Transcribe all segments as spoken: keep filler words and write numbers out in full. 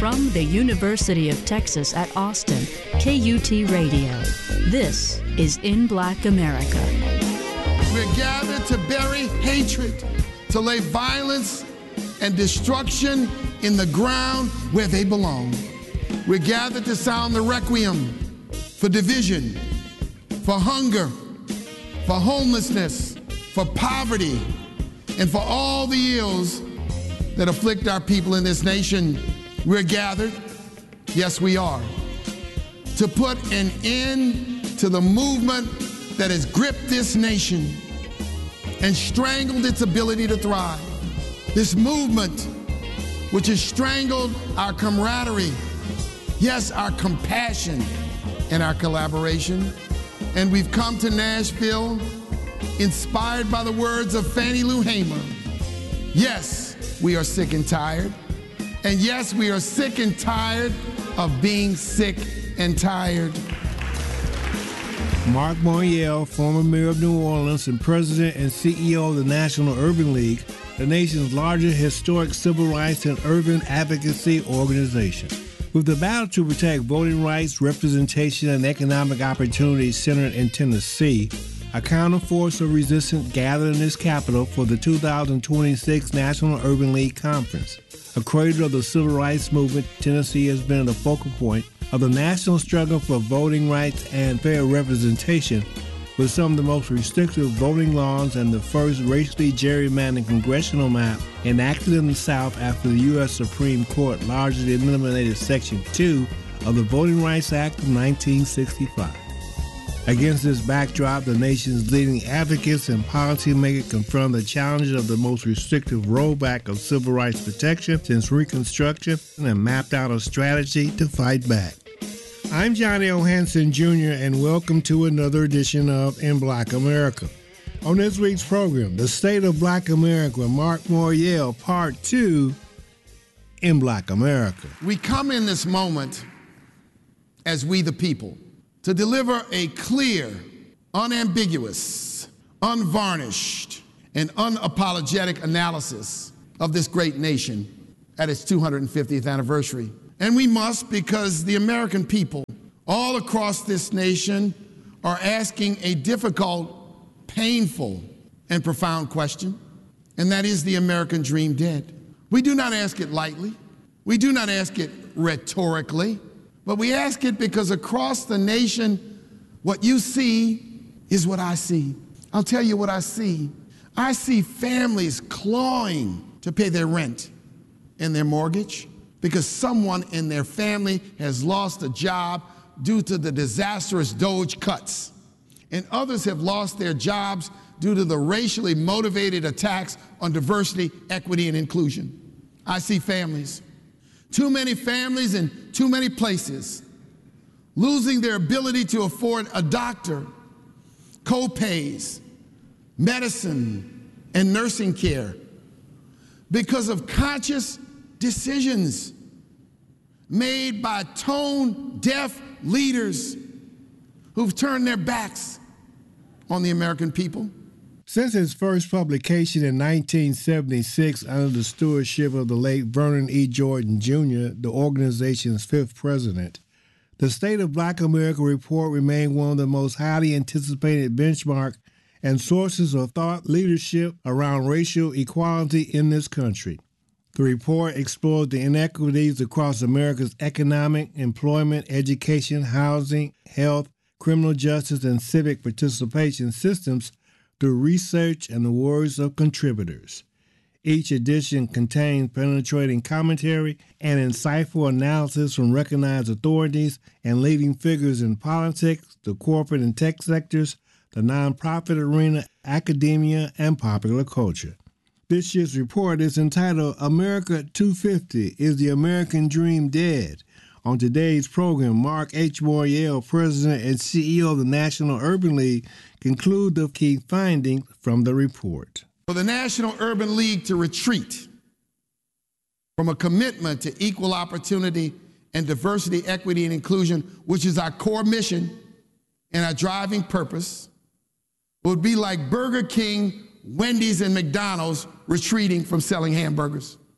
From the University of Texas at Austin, K U T Radio. This is In Black America. We're gathered to bury hatred, to lay violence and destruction in the ground where they belong. We're gathered to sound the requiem for division, for hunger, for homelessness, for poverty, and for all the ills that afflict our people in this nation. We're gathered, yes we are, to put an end to the movement that has gripped this nation and strangled its ability to thrive. This movement which has strangled our camaraderie, yes, our compassion and our collaboration. And we've come to Nashville inspired by the words of Fannie Lou Hamer. Yes, we are sick and tired. And yes, we are sick and tired of being sick and tired. Mark Morial, former mayor of New Orleans and president and C E O of the National Urban League, the nation's largest historic civil rights and urban advocacy organization. With the battle to protect voting rights, representation, and economic opportunities centered in Tennessee, a counterforce of resistance gathered in this capital for the two thousand twenty-six National Urban League Conference. A cradle of the civil rights movement, Tennessee has been the focal point of the national struggle for voting rights and fair representation, with some of the most restrictive voting laws and the first racially gerrymandered congressional map enacted in the South after the U S Supreme Court largely eliminated Section two of the Voting Rights Act of nineteen sixty-five. Against this backdrop, the nation's leading advocates and policymakers confront the challenges of the most restrictive rollback of civil rights protection since Reconstruction and mapped out a strategy to fight back. I'm Johnny O. Hanson, Junior, and welcome to another edition of In Black America. On this week's program, The State of Black America with Mark Morial, Part two, In Black America. We come in this moment as we the people to deliver a clear, unambiguous, unvarnished, and unapologetic analysis of this great nation at its two hundred fiftieth anniversary. And we must, because the American people all across this nation are asking a difficult, painful, and profound question, and that is the American dream dead? We do not ask it lightly. We do not ask it rhetorically. But we ask it because across the nation, what you see is what I see. I'll tell you what I see. I see families clawing to pay their rent and their mortgage because someone in their family has lost a job due to the disastrous DOGE cuts. And others have lost their jobs due to the racially motivated attacks on diversity, equity, and inclusion. I see families. Too many families in too many places losing their ability to afford a doctor, co-pays, medicine, and nursing care because of conscious decisions made by tone-deaf leaders who've turned their backs on the American people. Since its first publication in nineteen seventy-six under the stewardship of the late Vernon E. Jordan, Junior, the organization's fifth president, the State of Black America report remained one of the most highly anticipated benchmark and sources of thought leadership around racial equality in this country. The report explored the inequities across America's economic, employment, education, housing, health, criminal justice, and civic participation systems through research and the words of contributors. Each edition contains penetrating commentary and insightful analysis from recognized authorities and leading figures in politics, the corporate and tech sectors, the nonprofit arena, academia, and popular culture. This year's report is entitled America two fifty, Is the American Dream Dead? On today's program, Mark H. Morial, President and C E O of the National Urban League, conclude the key findings from the report. For the National Urban League to retreat from a commitment to equal opportunity and diversity, equity, and inclusion, which is our core mission and our driving purpose, would be like Burger King, Wendy's, and McDonald's retreating from selling hamburgers.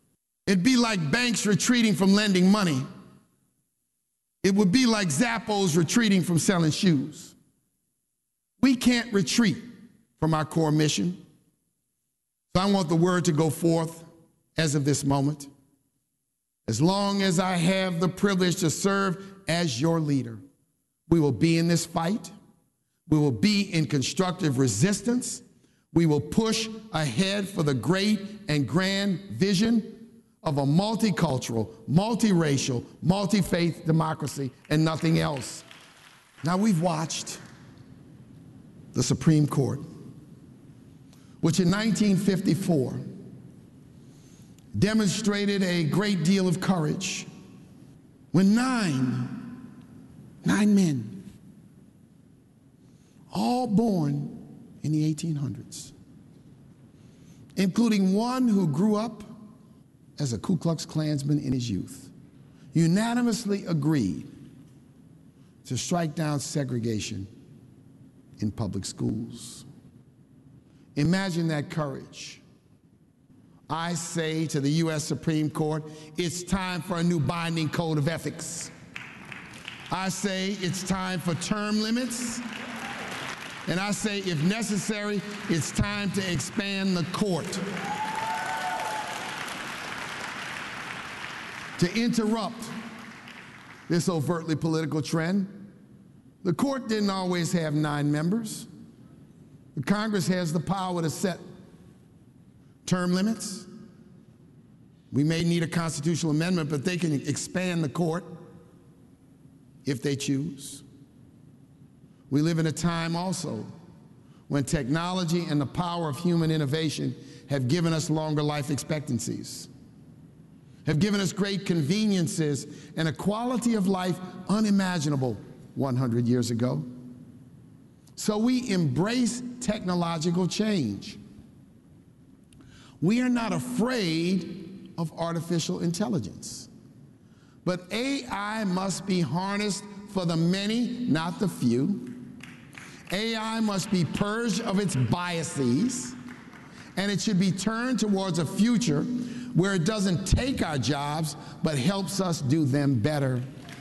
It'd be like banks retreating from lending money. It would be like Zappos retreating from selling shoes. We can't retreat from our core mission. So I want the word to go forth as of this moment. As long as I have the privilege to serve as your leader, we will be in this fight. We will be in constructive resistance. We will push ahead for the great and grand vision of a multicultural, multiracial, multi-faith democracy and nothing else. Now, we've watched the Supreme Court, which in nineteen fifty-four demonstrated a great deal of courage when nine, nine men, all born in the eighteen hundreds, including one who grew up as a Ku Klux Klansman in his youth, unanimously agreed to strike down segregation in public schools. Imagine that courage. I say to the U S Supreme Court, it's time for a new binding code of ethics. I say it's time for term limits. And I say, if necessary, it's time to expand the court to interrupt this overtly political trend. The court didn't always have nine members. The Congress has the power to set term limits. We may need a constitutional amendment, but they can expand the court if they choose. We live in a time also when technology and the power of human innovation have given us longer life expectancies, have given us great conveniences and a quality of life unimaginable one hundred years ago. So we embrace technological change. We are not afraid of artificial intelligence, but A I must be harnessed for the many, not the few. A I must be purged of its biases, and it should be turned towards a future where it doesn't take our jobs, but helps us do them better.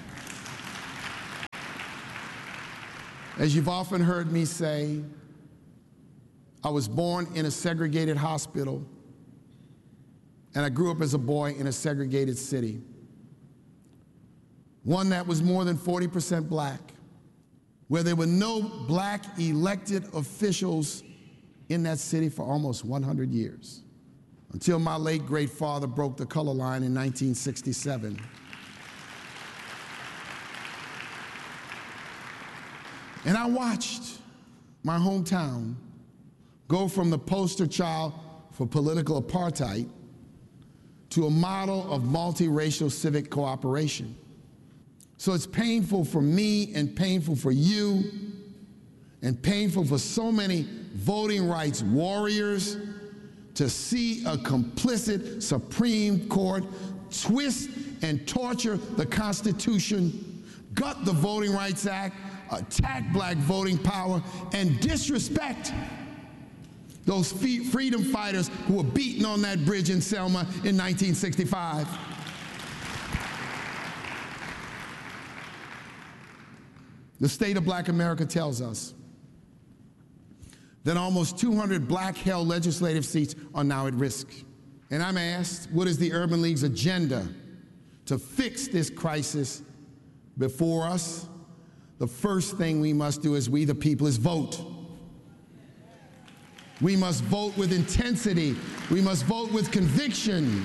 As you've often heard me say, I was born in a segregated hospital, and I grew up as a boy in a segregated city, one that was more than forty percent black, where there were no black elected officials in that city for almost one hundred years, until my late great father broke the color line in nineteen sixty-seven. And I watched my hometown go from the poster child for political apartheid to a model of multiracial civic cooperation. So it's painful for me and painful for you and painful for so many voting rights warriors to see a complicit Supreme Court twist and torture the Constitution, gut the Voting Rights Act, attack black voting power, and disrespect those freedom fighters who were beaten on that bridge in Selma in nineteen sixty-five. The state of Black America tells us that almost two hundred black-held legislative seats are now at risk. And I'm asked, what is the Urban League's agenda to fix this crisis before us? The first thing we must do as we the people is vote. We must vote with intensity. We must vote with conviction.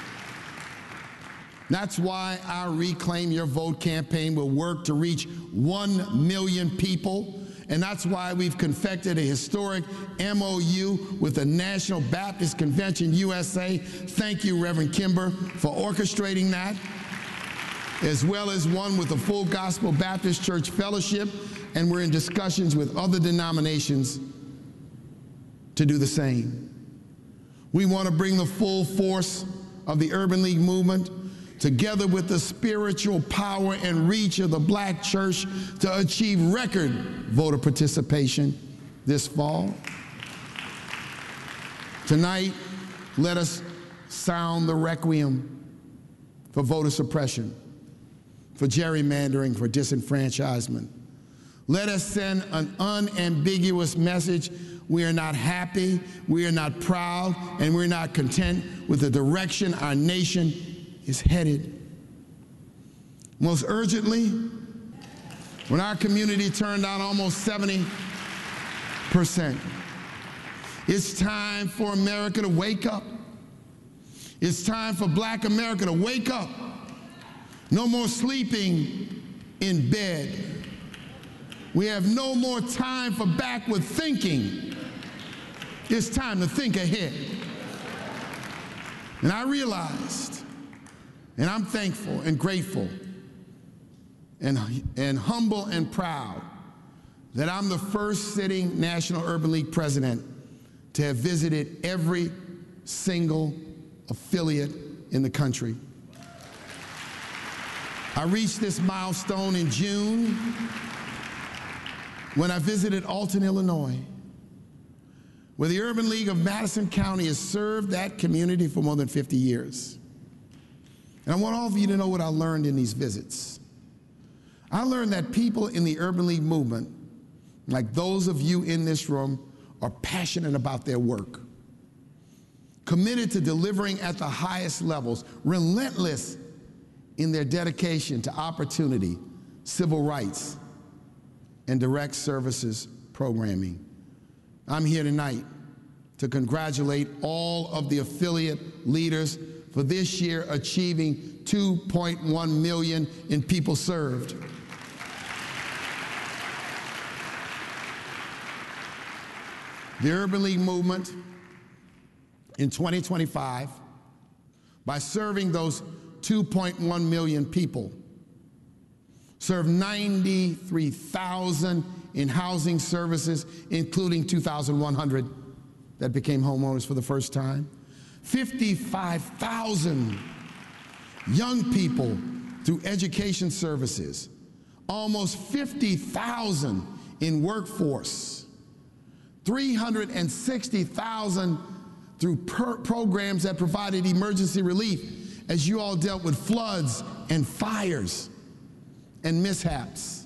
That's why our Reclaim Your Vote campaign will work to reach one million people. And that's why we've confected a historic M O U with the National Baptist Convention U S A. Thank you, Reverend Kimber, for orchestrating that, as well as one with the Full Gospel Baptist Church Fellowship. And we're in discussions with other denominations to do the same. We want to bring the full force of the Urban League movement together with the spiritual power and reach of the black church to achieve record voter participation this fall. Tonight, let us sound the requiem for voter suppression, for gerrymandering, for disenfranchisement. Let us send an unambiguous message. We are not happy, we are not proud, and we're not content with the direction our nation is headed. Most urgently, when our community turned down almost seventy percent, it's time for America to wake up. It's time for Black America to wake up. No more sleeping in bed. We have no more time for backward thinking. It's time to think ahead. And I realized, and I'm thankful and grateful and, and humble and proud that I'm the first sitting National Urban League president to have visited every single affiliate in the country. I reached this milestone in June when I visited Alton, Illinois, where the Urban League of Madison County has served that community for more than fifty years. And I want all of you to know what I learned in these visits. I learned that people in the Urban League movement, like those of you in this room, are passionate about their work, committed to delivering at the highest levels, relentless in their dedication to opportunity, civil rights, and direct services programming. I'm here tonight to congratulate all of the affiliate leaders for this year achieving two point one million in people served. The Urban League movement in twenty twenty-five, by serving those two point one million people, served ninety-three thousand in housing services, including two thousand one hundred that became homeowners for the first time, fifty-five thousand young people through education services, almost fifty thousand in workforce, three hundred sixty thousand through per programs that provided emergency relief as you all dealt with floods and fires and mishaps.